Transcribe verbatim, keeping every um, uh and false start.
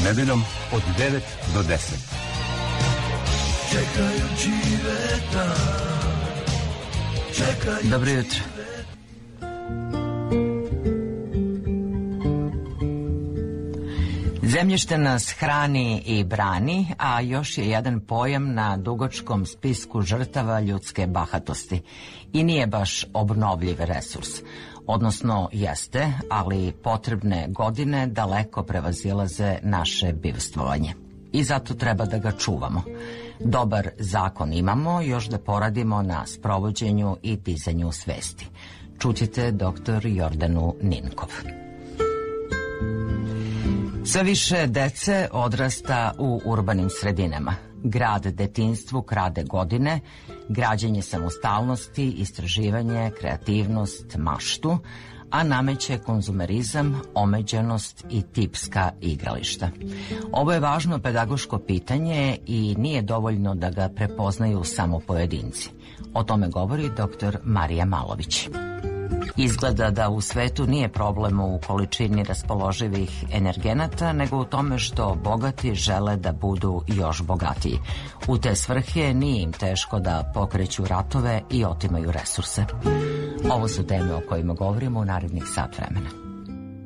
Nedeljom od devet do deset. Čekajući vetar, čekajući... Dobro jutro. Zemljište nas hrani i brani, a još je jedan pojam na dugačkom spisku žrtava ljudske bahatosti. I nije baš obnovljiv resurs. Odnosno jeste, ali potrebne godine daleko prevazilaze naše bivstvovanje. I zato treba da ga čuvamo. Dobar zakon imamo, još da poradimo na sprovođenju i dizanju svesti. Čućete doktor Jordanu Ninkov. Sve više dece odrasta u urbanim sredinama. Grad detinjstvu krade godine, građenje samostalnosti, istraživanje, kreativnost, maštu, a nameće konzumerizam, omeđenost i tipska igrališta. Ovo je važno pedagoško pitanje i nije dovoljno da ga prepoznaju samo pojedinci. O tome govori doktor Marija Malović. Izgleda da u svetu nije problem u količini raspoloživih energenata, nego u tome što bogati žele da budu još bogatiji. U te svrhe nije im teško da pokreću ratove i otimaju resurse. Ovo su teme o kojima govorimo u narednih sat vremena.